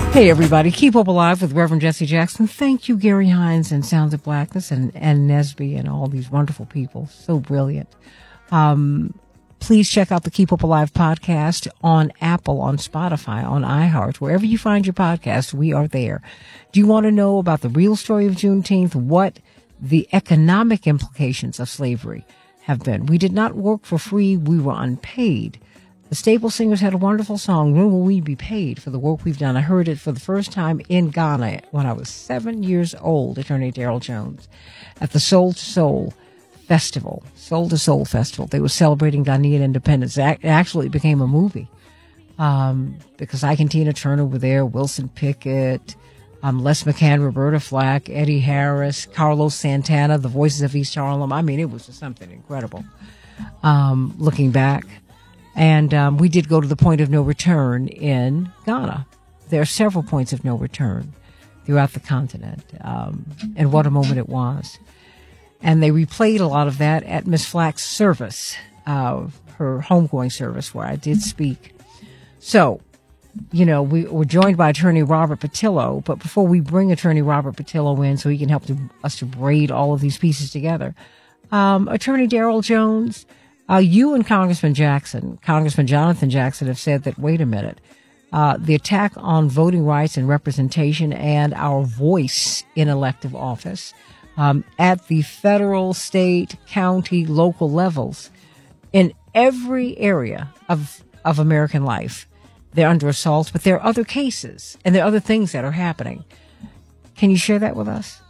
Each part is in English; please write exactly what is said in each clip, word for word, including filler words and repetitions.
Hey, everybody. Keep Hope Alive with Reverend Jesse Jackson. Thank you, Gary Hines and Sounds of Blackness and, and Nesby and all these wonderful people. So brilliant. Um, please check out the Keep Hope Alive podcast on Apple, on Spotify, on iHeart. Wherever you find your podcast, we are there. Do you want to know about the real story of Juneteenth? What the economic implications of slavery have been? We did not work for free. We were unpaid. The Staple Singers had a wonderful song, When Will We Be Paid, for the work we've done. I heard it for the first time in Ghana when I was seven years old, Attorney Darrell Jones, at the Soul to Soul Festival, Soul to Soul Festival. They were celebrating Ghanaian independence. It actually became a movie um, because Ike and Tina Turner were there, Wilson Pickett, um, Les McCann, Roberta Flack, Eddie Harris, Carlos Santana, the Voices of East Harlem. I mean, it was just something incredible um, looking back. And um, we did go to the point of no return in Ghana. There are several points of no return throughout the continent. Um, and what a moment it was. And they replayed a lot of that at Miss Flack's service, uh, her homegoing service, where I did speak. So, you know, we were joined by Attorney Robert Patillo. But before we bring Attorney Robert Patillo in so he can help to, us to braid all of these pieces together, um, Attorney Darrell Jones, Uh, you and Congressman Jackson, Congressman Jonathan Jackson, have said that, wait a minute, uh, the attack on voting rights and representation and our voice in elective office um, at the federal, state, county, local levels, in every area of, of American life, they're under assault, but there are other cases and there are other things that are happening. Can you share that with us?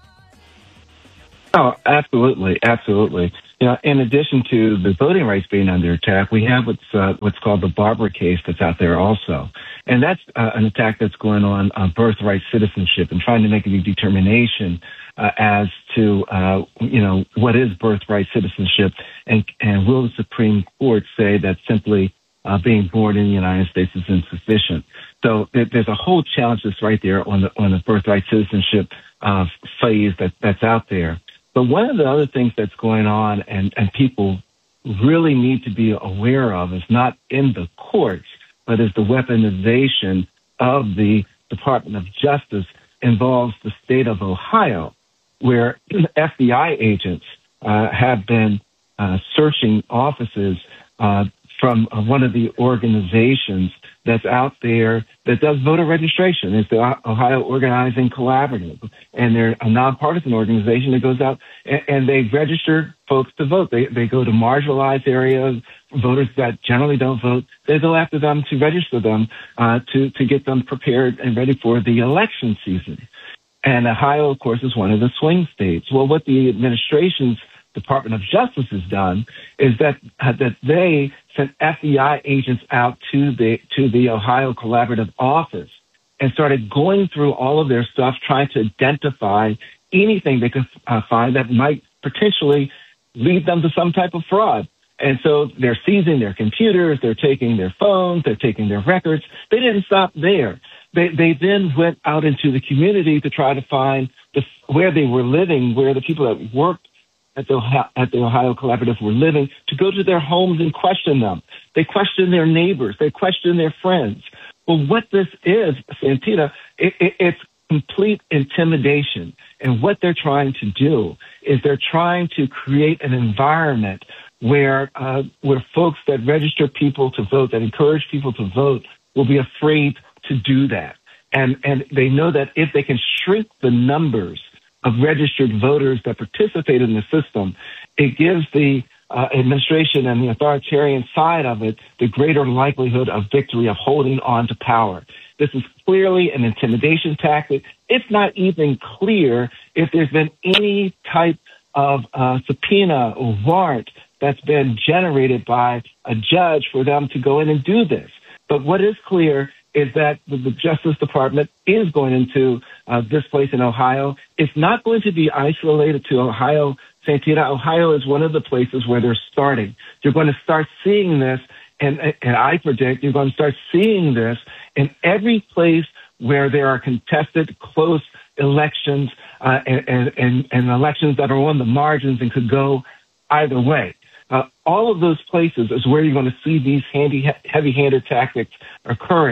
Oh, absolutely, absolutely. You know, in addition to the voting rights being under attack, we have what's uh, what's called the Barber case that's out there also, and that's uh, an attack that's going on on birthright citizenship and trying to make a determination uh, as to uh, you know what is birthright citizenship, and and will the Supreme Court say that simply uh, being born in the United States is insufficient? So there, there's a whole challenge that's right there on the on the birthright citizenship uh, phase that that's out there. But one of the other things that's going on and, and people really need to be aware of is not in the courts, but is the weaponization of the Department of Justice involves the state of Ohio, where F B I agents uh, have been uh, searching offices uh, from uh, one of the organizations that's out there that does voter registration. It's the Ohio Organizing Collaborative, and they're a nonpartisan organization that goes out and, and they register folks to vote. They they go to marginalized areas, voters that generally don't vote. They go after them to register them uh, to to get them prepared and ready for the election season. And Ohio, of course, is one of the swing states. Well, what the administration's Department of Justice has done is that uh, that they sent F B I agents out to the to the Ohio Collaborative office and started going through all of their stuff, trying to identify anything they could uh, find that might potentially lead them to some type of fraud. And so they're seizing their computers, they're taking their phones, they're taking their records. They didn't stop there. They they then went out into the community to try to find the, where they were living, where the people that worked at the at the Ohio Collaborative were living, to go to their homes and question them. They question their neighbors. They question their friends. Well, what this is, Santina, it, it, it's complete intimidation. And what they're trying to do is they're trying to create an environment where uh, where folks that register people to vote, that encourage people to vote, will be afraid to do that. And and they know that if they can shrink the numbers of registered voters that participate in the system, it gives the uh, administration and the authoritarian side of it the greater likelihood of victory, of holding on to power. This is clearly an intimidation tactic. It's not even clear if there's been any type of uh, subpoena or warrant that's been generated by a judge for them to go in and do this. But what is clear is that the Justice Department is going into uh, this place in Ohio. It's not going to be isolated to Ohio. Santina, Ohio is one of the places where they're starting. You're going to start seeing this, and, and I predict you're going to start seeing this in every place where there are contested, close elections uh, and, and, and elections that are on the margins and could go either way. Uh, all of those places is where you're going to see these handy, heavy-handed tactics occurring.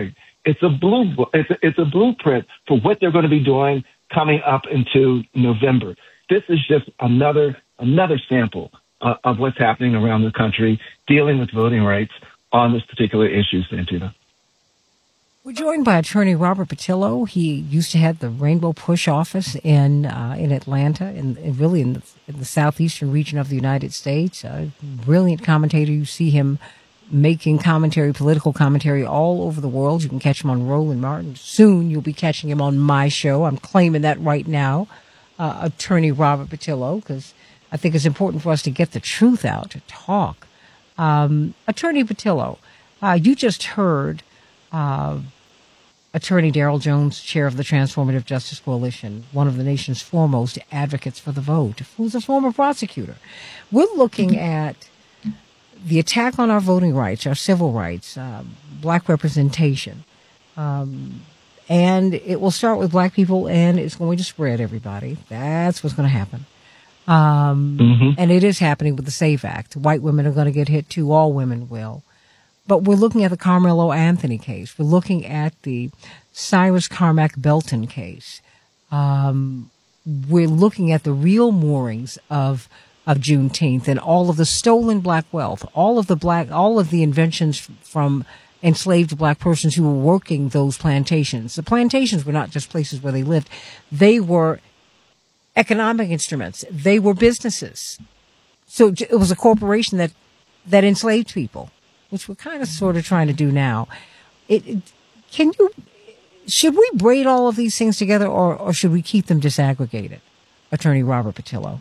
it's a blue, it's a, it's a blueprint for what they're going to be doing coming up into November. This is just another another sample uh, of what's happening around the country dealing with voting rights on this particular issue, Santina. We're joined by attorney Robert Patillo. He used to head the Rainbow Push office in uh, in Atlanta, in, in really in the, in the southeastern region of the United States. A brilliant commentator. You see him making commentary, political commentary all over the world. You can catch him on Roland Martin. Soon you'll be catching him on my show. I'm claiming that right now, uh, attorney Robert Patillo, because I think it's important for us to get the truth out, to talk. Um, attorney Patillo, uh, you just heard uh, Attorney Darrell Jones, chair of the Transformative Justice Coalition, one of the nation's foremost advocates for the vote, who's a former prosecutor. We're looking at the attack on our voting rights, our civil rights, uh, black representation. Um, and it will start with black people, and it's going to spread, everybody. That's what's going to happen. Um, mm-hmm. And it is happening with the SAFE Act. White women are going to get hit, too. All women will. But we're looking at the Carmelo Anthony case. We're looking at the Cyrus Carmack Belton case. Um, we're looking at the real moorings of of Juneteenth and all of the stolen black wealth, all of the black, all of the inventions from enslaved black persons who were working those plantations. The plantations were not just places where they lived; they were economic instruments. They were businesses. So it was a corporation that that enslaved people, which we're kind of sort of trying to do now. It, it, can you, should we braid all of these things together, or, or should we keep them disaggregated? Attorney Robert Patillo.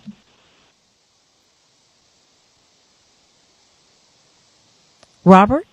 Robert?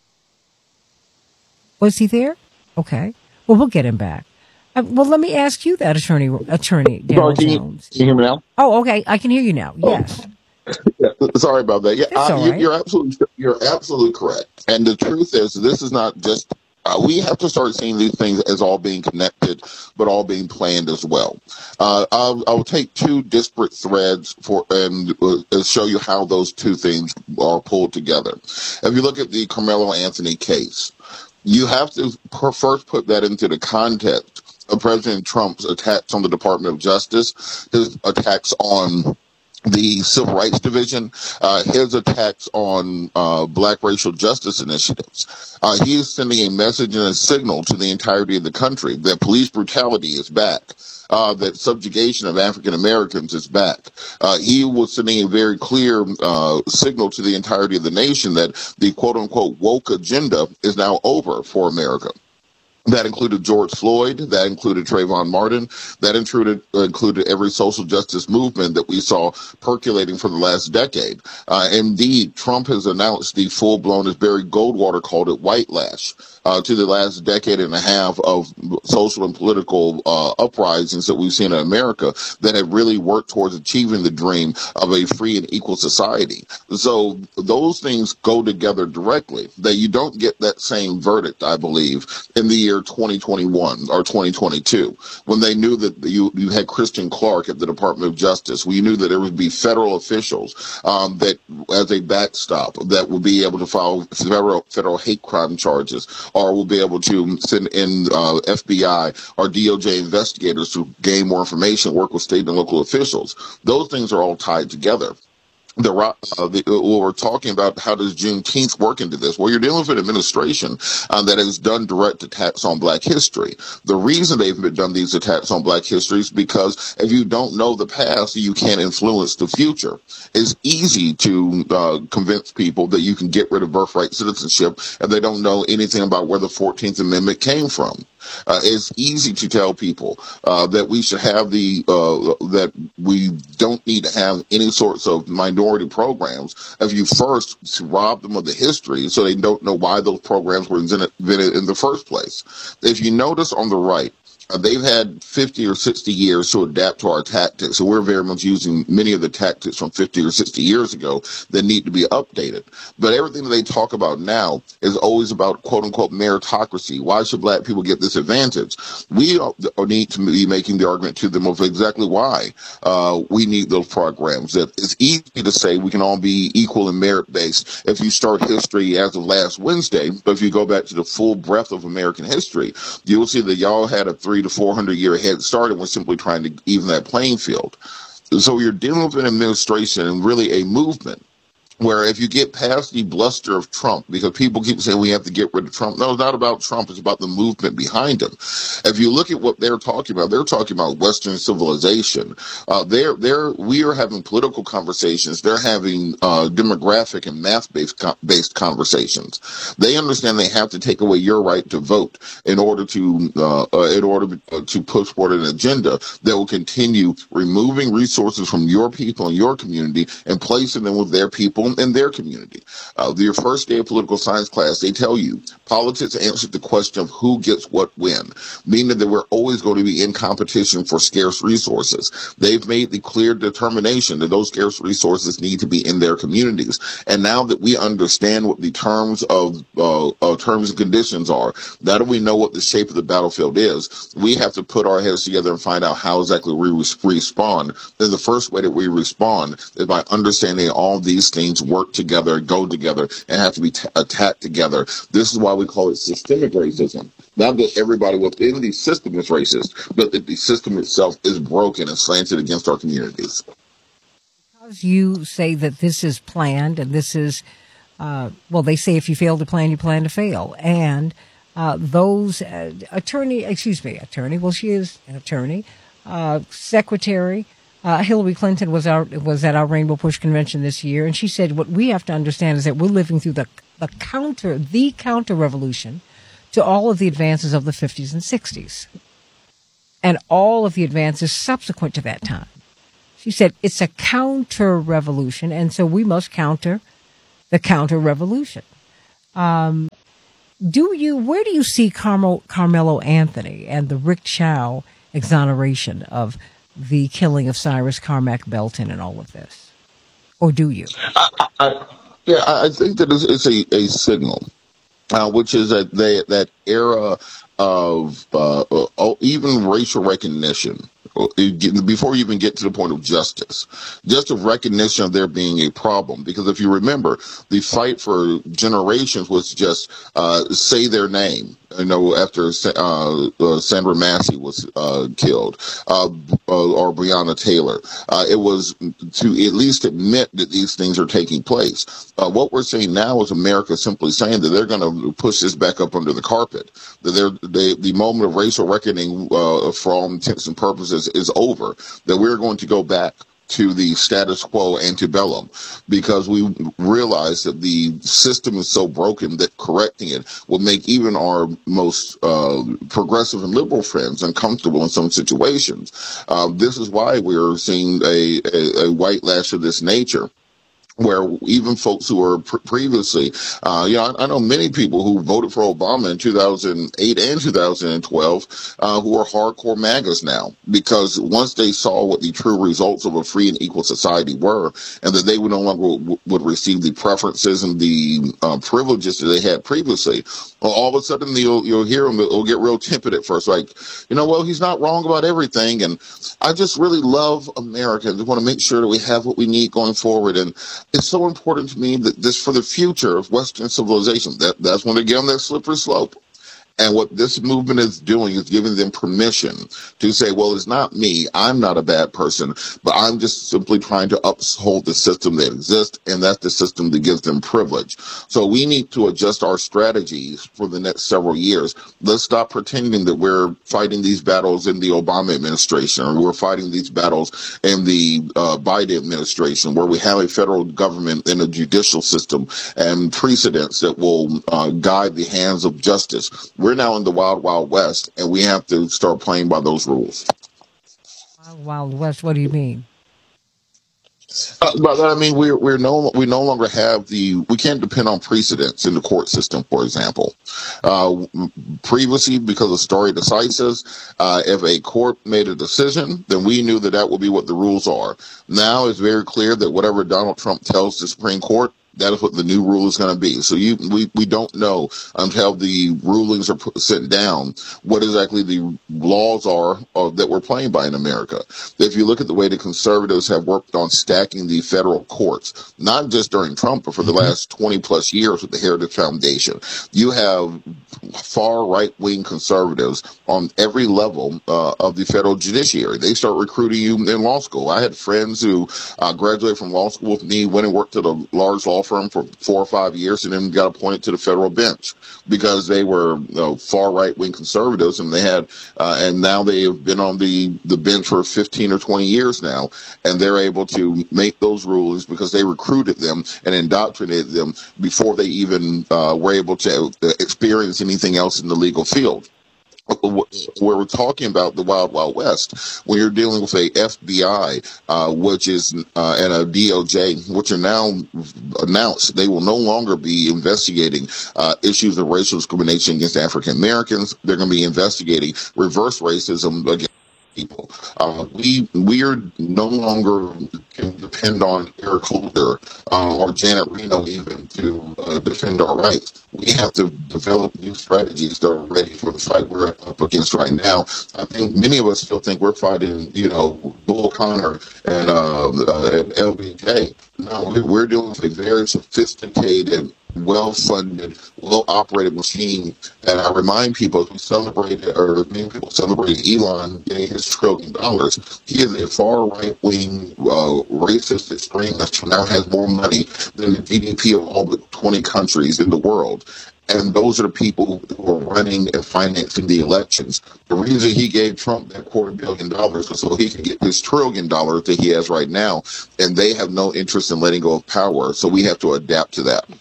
Was he there? Okay. Well, we'll get him back. Uh, well, let me ask you that, Attorney Attorney Darrell Jones. Can you hear me now? Oh, okay. I can hear you now. Yes. Oh. Yeah, sorry about that. Yeah, uh, all you, right. you're absolutely you're absolutely correct. And the truth is, this is not just. Uh, we have to start seeing these things as all being connected, but all being planned as well. Uh, I'll, I'll take two disparate threads for and uh, show you how those two things are pulled together. If you look at the Carmelo Anthony case, you have to per- first put that into the context of President Trump's attacks on the Department of Justice, his attacks on the Civil Rights Division, uh, his attacks on uh, black racial justice initiatives. Uh, he is sending a message and a signal to the entirety of the country that police brutality is back, uh, that subjugation of African Americans is back. Uh, he was sending a very clear uh, signal to the entirety of the nation that the quote-unquote woke agenda is now over for America. That included George Floyd. That included Trayvon Martin. That included uh, included every social justice movement that we saw percolating for the last decade. Uh, indeed, Trump has announced the full-blown, as Barry Goldwater called it, white lash uh, to the last decade and a half of social and political uh, uprisings that we've seen in America that have really worked towards achieving the dream of a free and equal society. So those things go together directly. That you don't get that same verdict, I believe, in the year twenty twenty-one or twenty twenty-two, when they knew that you, you had Christian Clark at the Department of Justice. We knew that there would be federal officials um, that, as a backstop, that would be able to file federal, federal hate crime charges, or will be able to send in uh, F B I or D O J investigators to gain more information, work with state and local officials. Those things are all tied together. The, uh, the, well, we're talking about how does Juneteenth work into this? Well, you're dealing with an administration uh, that has done direct attacks on black history. The reason they've been done these attacks on black history is because if you don't know the past, you can't influence the future. It's easy to uh, convince people that you can get rid of birthright citizenship if they don't know anything about where the fourteenth Amendment came from. Uh, it's easy to tell people uh, that we should have the uh, that we don't need to have any sorts of minority programs if you first rob them of the history so they don't know why those programs were invented in the first place. If you notice on the right, Uh, they've had fifty or sixty years to adapt to our tactics. So we're very much using many of the tactics from fifty or sixty years ago that need to be updated. But everything that they talk about now is always about quote unquote meritocracy. Why should black people get this advantage? We need to be making the argument to them of exactly why uh, we need those programs. That it's easy to say we can all be equal and merit based if you start history as of last Wednesday. But if you go back to the full breadth of American history, you will see that y'all had a three to four hundred year head start and we're simply trying to even that playing field. So you're dealing with an administration and really a movement where if you get past the bluster of Trump, because people keep saying we have to get rid of Trump. No, it's not about Trump. It's about the movement behind him. If you look at what they're talking about, they're talking about Western civilization. Uh, they're, they're, we are having political conversations. They're having uh, demographic and math-based based conversations. They understand they have to take away your right to vote in order to uh, uh, in order to push forward an agenda that will continue removing resources from your people and your community and placing them with their people in their community. Uh, your first day of political science class, they tell you politics answers the question of who gets what when, meaning that we're always going to be in competition for scarce resources. They've made the clear determination that those scarce resources need to be in their communities. And now that we understand what the terms of uh, uh, terms and conditions are, now that we know what the shape of the battlefield is, we have to put our heads together and find out how exactly we re- respond. And the first way that we respond is by understanding all these things work together, go together, and have to be t- attacked together. This is why we call it systemic racism. Not that everybody within the system is racist, but that the system itself is broken and slanted against our communities. Because you say that this is planned and this is, uh, well, they say if you fail to plan, you plan to fail. And uh, those uh, attorney, excuse me, attorney, well, she is an attorney, uh, secretary, Uh, Hillary Clinton was our was at our Rainbow Push convention this year, and she said what we have to understand is that we're living through the the counter the counter revolution to all of the advances of the fifties and sixties, and all of the advances subsequent to that time. She said it's a counter revolution, and so we must counter the counter revolution. Um, do you where do you see Carmel, Carmelo Anthony and the Rick Chow exoneration of the killing of Cyrus Carmack Belton and all of this? Or do you? I, I, yeah, I think that it's, it's a, a signal, uh, which is that they, that era of uh, uh, even racial recognition. Before you even get to the point of justice, just a recognition of there being a problem. Because if you remember, the fight for generations was just uh, say their name. You know, after uh, uh, Sandra Massey was uh, killed, uh, uh, or Breonna Taylor, uh, it was to at least admit that these things are taking place. Uh, what we're seeing now is America simply saying that they're going to push this back up under the carpet. That they're, they, the moment of racial reckoning, uh, for all intents and purposes, is over. That we're going to go back to the status quo antebellum, because we realize that the system is so broken that correcting it will make even our most uh, progressive and liberal friends uncomfortable in some situations. Uh, this is why we're seeing a, a, a white lash of this nature, where even folks who were pr- previously, uh, you know, I, I know many people who voted for Obama in two thousand eight and two thousand twelve, uh, who are hardcore MAGAs now, because once they saw what the true results of a free and equal society were, and that they would no longer w- would receive the preferences and the uh, privileges that they had previously, well, all of a sudden you'll, you'll hear them, it'll get real timid at first, like, you know, well, he's not wrong about everything, and I just really love America, and want to make sure that we have what we need going forward, and it's so important to me that this, for the future of Western civilization, that that's when they get on that slippery slope. And what this movement is doing is giving them permission to say, well, it's not me. I'm not a bad person, but I'm just simply trying to uphold the system that exists, and that's the system that gives them privilege. So we need to adjust our strategies for the next several years. Let's stop pretending that we're fighting these battles in the Obama administration, or we're fighting these battles in the uh, Biden administration, where we have a federal government and a judicial system and precedents that will uh, guide the hands of justice. We're now in the wild, wild west, and we have to start playing by those rules. Wild, Wild West, what do you mean? Uh, but I mean, we're we're no we no longer have the we can't depend on precedents in the court system. For example, uh, previously, because of stare decisis, uh, if a court made a decision, then we knew that that would be what the rules are. Now it's very clear that whatever Donald Trump tells the Supreme Court, that is what the new rule is going to be. So you, we, we don't know until the rulings are put, sent down what exactly the laws are uh, that we're playing by in America. If you look at the way the conservatives have worked on stacking the federal courts, not just during Trump, but for the last twenty plus years with the Heritage Foundation, you have far right-wing conservatives on every level uh, of the federal judiciary. They start recruiting you in law school. I had friends who uh, graduated from law school with me, went and worked at a large law firm for four or five years, and then got appointed to the federal bench because they were you know, far right-wing conservatives, and they had, uh, and now they have been on the, the bench for fifteen or twenty years now, and they're able to make those rulings because they recruited them and indoctrinated them before they even uh, were able to experience anything else in the legal field. Where we're talking about the Wild Wild West, when you're dealing with a F B I, uh, which is, uh, and a D O J, which are now announced they will no longer be investigating uh, issues of racial discrimination against African Americans. They're going to be investigating reverse racism against people. Uh, we we are no longer can depend on Eric Holder uh, or Janet Reno even to uh, defend our rights. We have to develop new strategies that are ready for the fight we're up against right now. I think many of us still think we're fighting, you know, Bull Connor and, uh, uh, and L B J. No, we're dealing with a very sophisticated, well-funded, well-operated machine. And I remind people, as we celebrated, or many people celebrated Elon getting his trillion dollars, he is a far right-wing, uh, racist extremist who now has more money than the G D P of all the twenty countries in the world. And those are the people who are running and financing the elections. The reason he gave Trump that quarter billion dollars was so he could get his trillion dollars that he has right now. And they have no interest in letting go of power. So we have to adapt to that.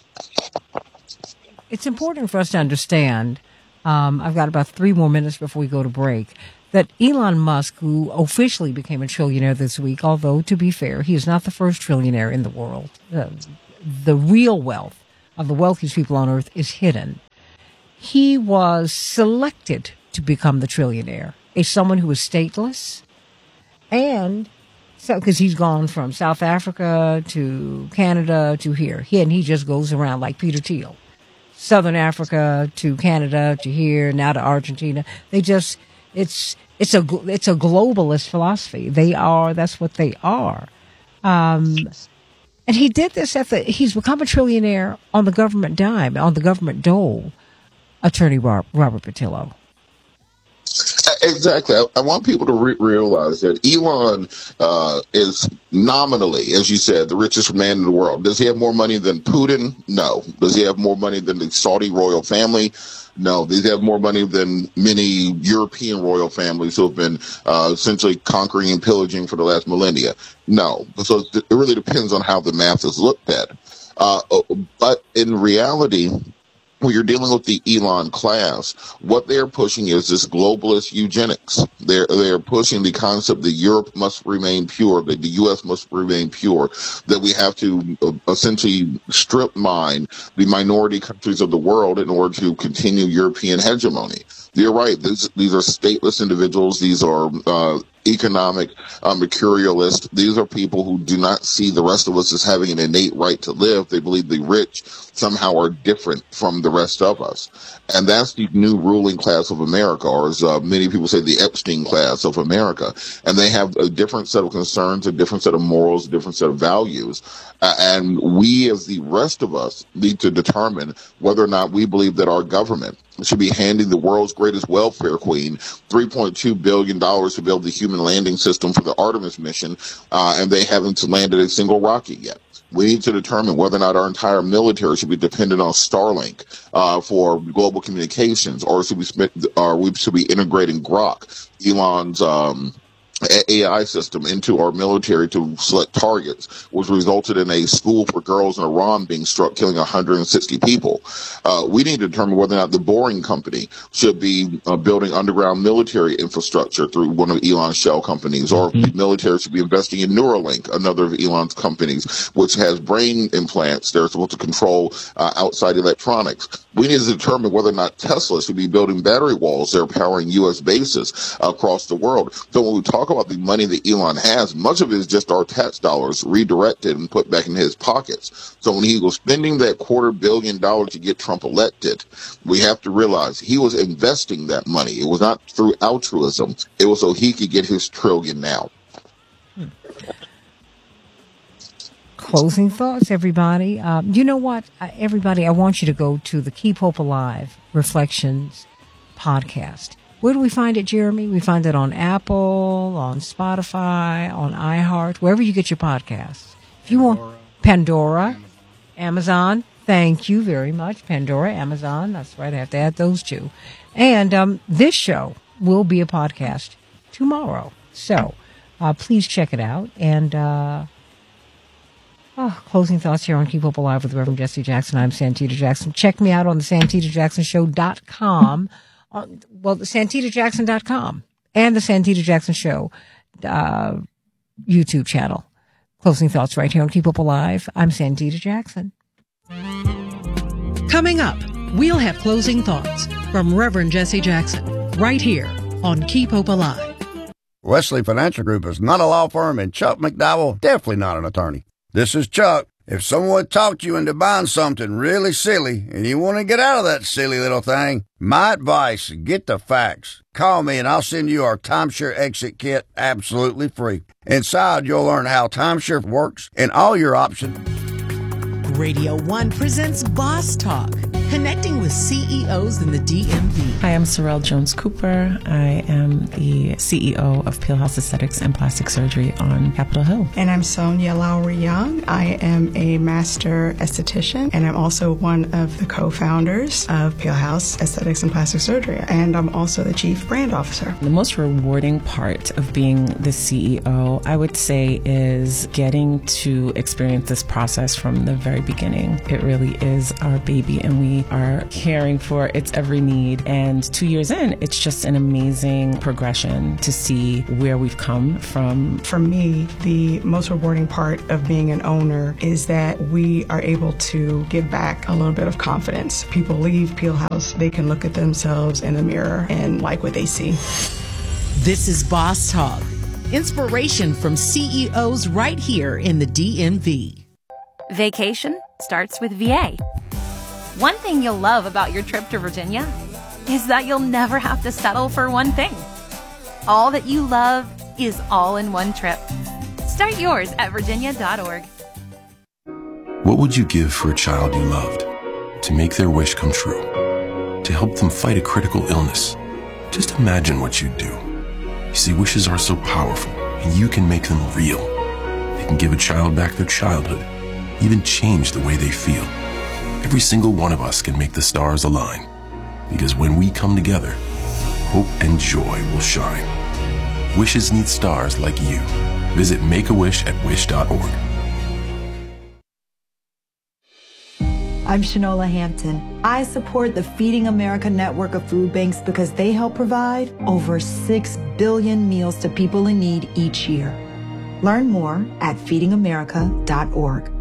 It's important for us to understand, um, I've got about three more minutes before we go to break, that Elon Musk, who officially became a trillionaire this week, although, to be fair, he is not the first trillionaire in the world. Uh, the real wealth of the wealthiest people on earth is hidden. He was selected to become the trillionaire, a someone who is stateless, and so because he's gone from South Africa to Canada to here, he and he just goes around like Peter Thiel, Southern Africa to Canada to here, now to Argentina. They just it's it's a it's a globalist philosophy. They are that's what they are. Um, And he did this at the, he's become a trillionaire on the government dime, on the government dole, Attorney Rob, Robert Patillo. Exactly. I, I want people to re- realize that Elon uh, is nominally, as you said, the richest man in the world. Does he have more money than Putin? No. Does he have more money than the Saudi royal family? No. Does he have more money than many European royal families who have been uh, essentially conquering and pillaging for the last millennia? No. So it really depends on how the math is looked at. Uh, but in reality, when you're dealing with the Elon class, what they're pushing is this globalist eugenics. They're they're pushing the concept that Europe must remain pure, that the U S must remain pure, that we have to uh, essentially strip mine the minority countries of the world in order to continue European hegemony. You're right. These, these are stateless individuals. These are uh, economic uh, mercurialists. These are people who do not see the rest of us as having an innate right to live. They believe the rich somehow are different from the rest of us. And that's the new ruling class of America, or as uh, many people say, the Epstein class of America. And they have a different set of concerns, a different set of morals, a different set of values. Uh, and we, as the rest of us, need to determine whether or not we believe that our government should be handing the world's greatest welfare queen three point two billion dollars to build the human landing system for the Artemis mission, uh, and they haven't landed a single rocket yet. We need to determine whether or not our entire military should be dependent on Starlink uh, for global communications, or should we, or we should be integrating Grok, Elon's um, A I system into our military to select targets, which resulted in a school for girls in Iran being struck, killing one hundred sixty people. Uh, we need to determine whether or not the Boring Company should be uh, building underground military infrastructure through one of Elon's shell companies, or mm-hmm. the military should be investing in Neuralink, another of Elon's companies, which has brain implants that are supposed to control uh, outside electronics. We need to determine whether or not Tesla should be building battery walls that are powering U S bases uh, across the world. So when we talk about the money that Elon has, much of it is just our tax dollars redirected and put back in his pockets. So when he was spending that quarter billion dollars to get Trump elected, we have to realize he was investing that money. It was not through altruism. It was so he could get his trillion now. Hmm. Closing thoughts, everybody. Um, you know what? Uh, everybody, I want you to go to the Keep Hope Alive Reflections podcast. Where do we find it, Jeremy? We find it on Apple, on Spotify, on iHeart, wherever you get your podcasts. If you want Pandora, Amazon, thank you very much. Pandora, Amazon, that's right, I have to add those two. And um, this show will be a podcast tomorrow. So uh, please check it out. And uh, oh, closing thoughts here on Keep Hope Alive with Reverend Jesse Jackson. I'm Santita Jackson. Check me out on the santita jackson show dot com. Uh, well, the santita jackson dot com and the Santita Jackson Show uh, YouTube channel. Closing thoughts right here on Keep Hope Alive. I'm Santita Jackson. Coming up, we'll have closing thoughts from Reverend Jesse Jackson right here on Keep Hope Alive. Wesley Financial Group is not a law firm, and Chuck McDowell definitely not an attorney. This is Chuck. If someone talked you into buying something really silly and you want to get out of that silly little thing, my advice, get the facts. Call me and I'll send you our timeshare exit kit absolutely free. Inside, you'll learn how timeshare works and all your options. Radio One presents Boss Talk, connecting with C E Os in the D M V. Hi, I'm Sorrel Jones-Cooper. I am the C E O of Peel House Aesthetics and Plastic Surgery on Capitol Hill. And I'm Sonia Lowry Young. I am a master esthetician, and I'm also one of the co-founders of Peel House Aesthetics and Plastic Surgery. And I'm also the chief brand officer. The most rewarding part of being the C E O, I would say, is getting to experience this process from the very beginning. It really is our baby, and we are caring for its every need. And two years in, it's just an amazing progression to see where we've come from. For me, the most rewarding part of being an owner is that we are able to give back a little bit of confidence. People leave Peel House, they can look at themselves in the mirror and like what they see. This is Boss Talk, inspiration from C E Os right here in the D M V. Vacation starts with V A. One thing you'll love about your trip to Virginia is that you'll never have to settle for one thing. All that you love is all in one trip. Start yours at virginia dot org. What would you give for a child you loved? To make their wish come true? To help them fight a critical illness? Just imagine what you'd do. You see, wishes are so powerful, and you can make them real. They can give a child back their childhood, even change the way they feel. Every single one of us can make the stars align, because when we come together, hope and joy will shine. Wishes need stars like you. Visit Make a Wish at wish dot org. I'm Shanola Hampton. I support the Feeding America network of food banks because they help provide over six billion meals to people in need each year. Learn more at feeding america dot org.